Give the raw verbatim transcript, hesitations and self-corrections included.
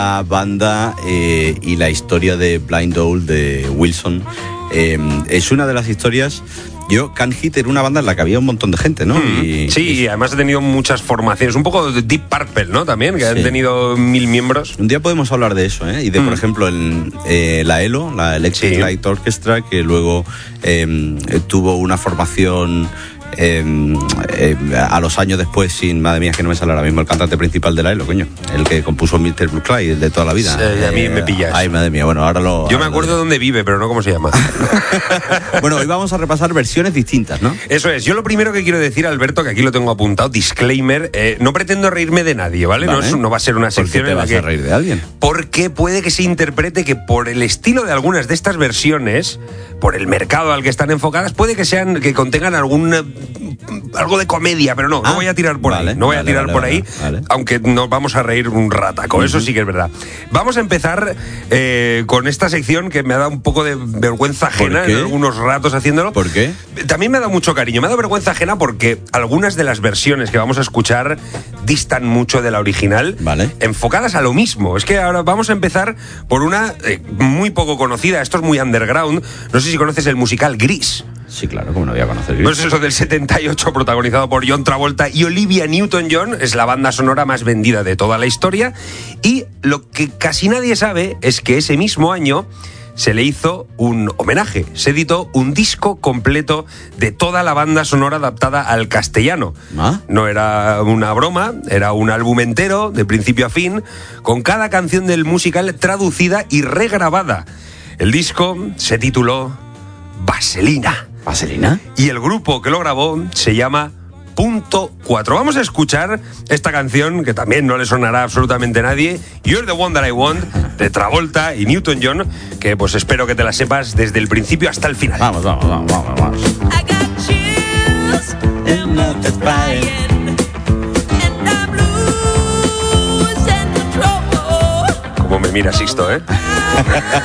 La banda eh, y la historia de Blind Owl de Wilson eh, es una de las historias. Yo, Can Hit era una banda en la que había un montón de gente, ¿no? Mm, y, sí, y además ha tenido muchas formaciones, un poco de Deep Purple, ¿no? También, que sí. Han tenido mil miembros. Un día podemos hablar de eso, ¿eh? Y de, mm. por ejemplo, el, eh, la E L O, la Electric sí. Light Orchestra, que luego eh, tuvo una formación... Eh, eh, a los años después, sin, madre mía, que no me sale ahora mismo el cantante principal de la E L O, coño, el que compuso mister Blue Clyde de toda la vida. Sí, a mí eh, me pillas. Ay, madre mía, bueno, ahora lo... Yo ahora me acuerdo lo... de dónde vive, pero no cómo se llama. Bueno, hoy vamos a repasar versiones distintas, ¿no? Eso es. Yo lo primero que quiero decir, Alberto, que aquí lo tengo apuntado, disclaimer, eh, no pretendo reírme de nadie, ¿vale? vale. No, es, no va a ser una sección ¿Por qué te en la vas que... a reír de alguien? Porque puede que se interprete que por el estilo de algunas de estas versiones, por el mercado al que están enfocadas, puede que sean, que contengan algún... algo de comedia, pero no, ah, no voy a tirar por vale, ahí, no voy vale, a tirar vale, por vale, ahí, vale. Aunque nos vamos a reír un rataco, uh-huh. Eso sí que es verdad. Vamos a empezar eh, con esta sección que me ha dado un poco de vergüenza ajena en algunos ratos haciéndolo. ¿Por qué? También me ha dado mucho cariño, me ha dado vergüenza ajena porque algunas de las versiones que vamos a escuchar distan mucho de la original, vale. Enfocadas a lo mismo. Es que ahora vamos a empezar por una eh, muy poco conocida, esto es muy underground, no sé si conoces el musical Gris. Sí, claro, como no voy a conocer Gris. Pues eso del setenta y ocho, protagonizado por John Travolta y Olivia Newton-John, es la banda sonora más vendida de toda la historia. Y lo que casi nadie sabe es que ese mismo año se le hizo un homenaje. Se editó un disco completo de toda la banda sonora adaptada al castellano. ¿Ah? No era una broma, era un álbum entero, de principio a fin, con cada canción del musical traducida y regrabada. El disco se tituló Vaselina. ¿Vaselina? Y el grupo que lo grabó se llama Punto cuatro. Vamos a escuchar esta canción que también no le sonará a absolutamente nadie, You're the One That I Want, de Travolta y Newton-John, que pues espero que te la sepas desde el principio hasta el final. Vamos, vamos, vamos, vamos, vamos. I got chills and nothing's flying, and I'm losing control. Como me mira Sixto, ¿eh?